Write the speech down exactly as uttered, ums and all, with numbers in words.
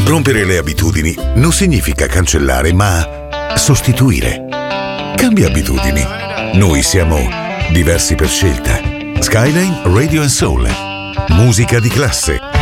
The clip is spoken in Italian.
Rompere le abitudini non significa cancellare, ma sostituire. Cambia abitudini. Noi siamo diversi per scelta. Skyline Radio and Soul. Musica di classe.